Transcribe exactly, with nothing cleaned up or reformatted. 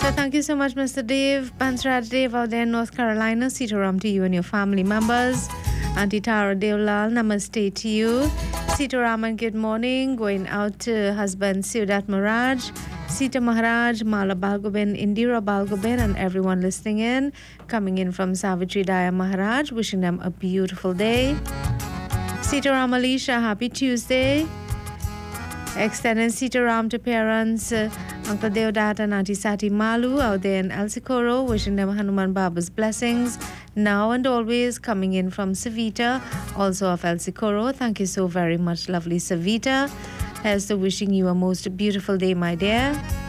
Well, thank you so much, Mister Dave. Pansraj Dave out there in North Carolina. Sitaram to you and your family members. Auntie Tara Devlal, namaste to you. Sitaraman, good morning. Going out to husband Siudat Maharaj, Sita Maharaj, Mala Balgobin, Indira Balgobin, and everyone listening in. Coming in from Savitri Daya Maharaj, wishing them a beautiful day. Sitaram Alisha, happy Tuesday. Extending Sitaram to parents, uh, Uncle Deodat and Auntie Sati Malu out there in El Socorro, wishing them Hanuman Baba's blessings now and always. Coming in from Savita, also of El Socorro. Thank you so very much, lovely Savita. Here's to wishing you a most beautiful day, my dear.